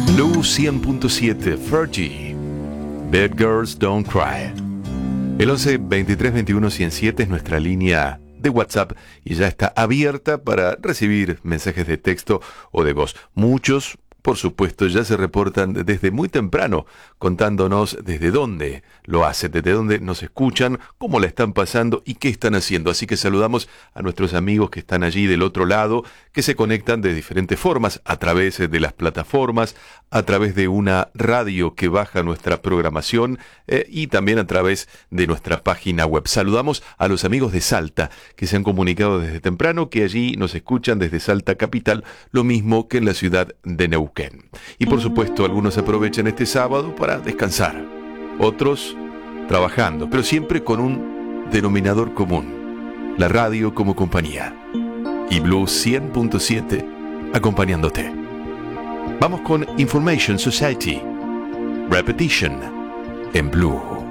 Blue 100.7, Fergie, Bad Girls Don't Cry. El 11 23 21 107 es nuestra línea de WhatsApp y ya está abierta para recibir mensajes de texto o de voz. Muchos, por supuesto, ya se reportan desde muy temprano, contándonos desde dónde lo hacen, desde dónde nos escuchan, cómo la están pasando y qué están haciendo. Así que saludamos a nuestros amigos que están allí del otro lado, que se conectan de diferentes formas, a través de las plataformas, a través de una radio que baja nuestra programación y también a través de nuestra página web. Saludamos a los amigos de Salta, que se han comunicado desde temprano, que allí nos escuchan desde Salta Capital, lo mismo que en la ciudad de Neuquén. Y por supuesto, algunos aprovechan este sábado para descansar, otros trabajando, pero siempre con un denominador común: la radio como compañía. Y Blue 100.7 acompañándote. Vamos con Information Society, Repetition en Blue.